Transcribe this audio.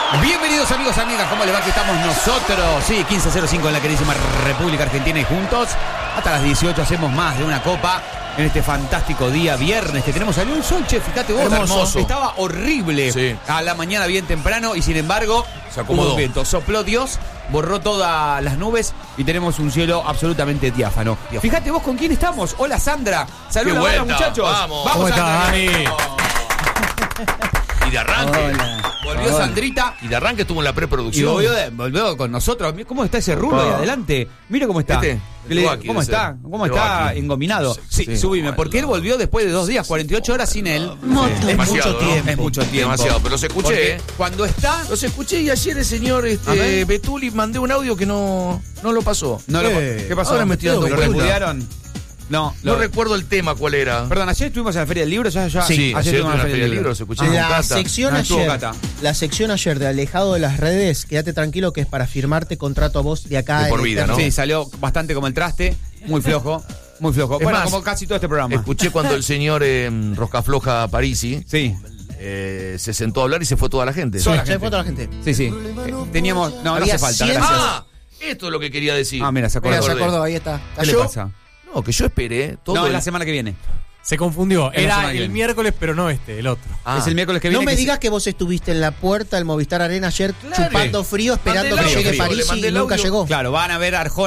Bienvenidos amigos, amigas, ¿cómo les va? Que estamos nosotros, sí, 15:05 en la queridísima República Argentina y juntos hasta las 18 hacemos más de una copa en este fantástico día viernes que tenemos. Salió un sol, che, fíjate vos, hermoso. Estaba horrible a la mañana bien temprano y sin embargo se acomodó. Hubo un viento, sopló Dios, borró todas las nubes y tenemos un cielo absolutamente diáfano. Fíjate vos con quién estamos. Hola Sandra, saludos a los muchachos. Vamos, ¿Cómo Sandra. Estás? Y de arranque. Hola. Volvió Hola. Sandrita. Y de arranque estuvo en la preproducción. Y volvió con nosotros. ¿Cómo está ese rulo ahí adelante? Mira cómo está. ¿Cómo está? ¿Cómo está engominado? Sí, subime. Porque él volvió después de 2 días, 48 horas sin él. Es mucho tiempo. Es mucho tiempo. Demasiado, pero los escuché. Cuando está... Los escuché y ayer el señor Betuli mandé un audio que no lo pasó. ¿Qué pasó? Ahora me estoy dando ¿Lo cuenta. repudiaron? No recuerdo el tema cuál era. Perdón, ayer estuvimos en la Feria del Libro. Sí, ayer estuvimos en la Feria del Libro. Se escuché con Cata. La sección ayer de Alejado de las Redes, quédate tranquilo que es para firmarte contrato a vos de acá. De por vida, ¿no? Sí, salió bastante como el traste. Muy flojo. Muy flojo. Es Bueno, más, como casi todo este programa. Escuché cuando el señor Roscafloja Parisi se sentó a hablar y se fue toda la gente. Se fue toda la gente. Sí. Teníamos... No hace falta, 100. gracias. Esto es lo que quería decir. Mira, se acordó. Mira, se acordó, ahí está. ¿Qué le pasa? No, que yo esperé todo. No, la semana que viene. Se confundió. Es la semana Era que el viene. miércoles, pero no el otro. Es el miércoles que viene. No me que digas que vos estuviste en la puerta del Movistar Arena ayer Claro. chupando frío esperando Mandé que el llegue audio, París le mandé y el nunca audio. llegó. Claro, van a ver a Arjona